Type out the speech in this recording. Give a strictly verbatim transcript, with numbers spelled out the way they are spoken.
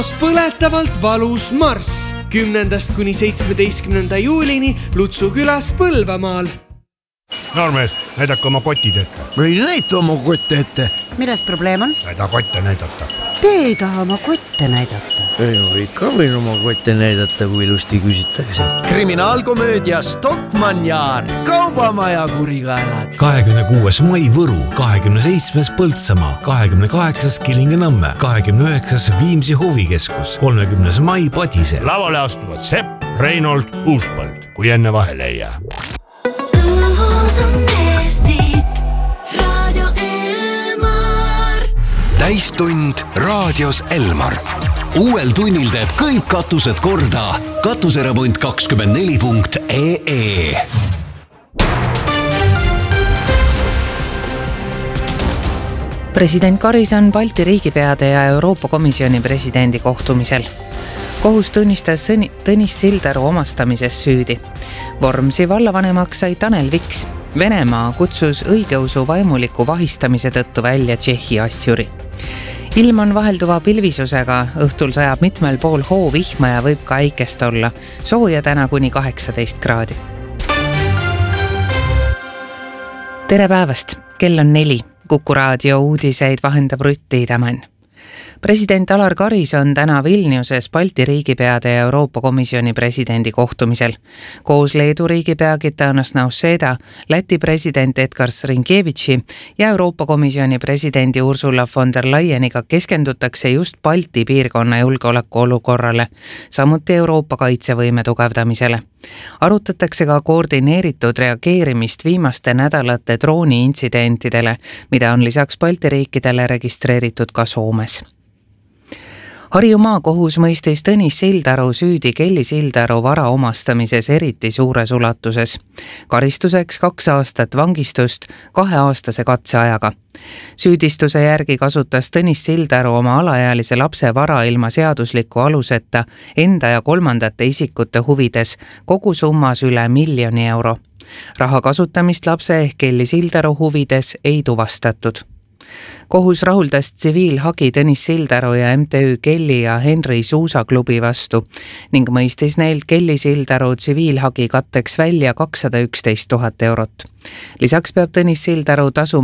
Põletavalt valus marss kümnendast kuni seitsmeteistkümnenda juulini Lutsu külas Põlvamaal. Noormees, näidake oma kotid ette. Ma ei näita oma kotte ette. Milles probleem on? Näida kotte näidata. Te ei taha oma kotte näidata. Ei või ka võin oma kotte näidata, kui ilusti küsitakse. Kriminaalkomöödia Stockmann Yard, kaubamaja kurikaelad. kahekümne kuues mai Võru, kahekümne seitsmes Põltsamaa, kahekümne kaheksas Kilingi-Nõmme, kahekümne üheksas Viimsi huvikeskus, kolmekümnes mai Padise. Lavale astuvad Sepp, Reinold, Uuspõld, kui enne vahele ei jää. Täistund raadios Elmar. Uuel tunnil teeb kõik katused korda. Katuseremont kakskümmend neli punkt ee. President Karis on Balti riigipeade ja Euroopa Komisjoni presidendi kohtumisel. Kohus tunnistas Tõnis Sildaru omastamises süüdi. Vormsi vallavanemaks sai Tanel Viks. Venemaa kutsus õigeusu vaimuliku vahistamise tõttu välja Tšehhi asjuri. Ilm on vahelduva pilvisusega, õhtul sajab mitmel pool hoo vihma ja võib ka äikest olla. Sooja täna kuni kaheksateist kraadi. Tere päevast, kell on neli. Kuku raadio uudiseid vahendab Rutti Idamann. President Alar Karis on täna Vilniuses Balti riigipeade ja Euroopa Komisjoni presidendi kohtumisel. Koos Leedu riigipea Gitanas Nausėda, Läti president Edgars Rinkevitši ja Euroopa Komisjoni presidendi Ursula von der Leyeniga keskendutakse just Balti piirkonna julgeoleku olukorrale, samuti Euroopa kaitsevõime tugevdamisele. Arutatakse ka koordineeritud reageerimist viimaste nädalate drooni-intsidentidele, mida on lisaks Balti riikidele registreeritud ka Soomes. Harju maakohus mõistis Tõnis Sildaru süüdi Kelly Sildaru vara omastamises eriti suures ulatuses. Karistuseks kaks aastat vangistust kaheaastase katseajaga. Süüdistuse järgi kasutas Tõnis Sildaru oma alaealise lapse vara ilma seadusliku aluseta enda ja kolmandate isikute huvides kogu summas üle miljoni euro. Raha kasutamist lapse ehk Kelly Sildaru huvides ei tuvastatud. Kohus rahuldas tsiviilhagi Tõnis Sildaru ja M T Ü Kelly ja Henry suusaklubi vastu ning mõistis neilt Kelly Sildaru tsiviilhagi katteks välja kakssada üksteist tuhat eurot. Lisaks peab Tõnis Sildaru tasuma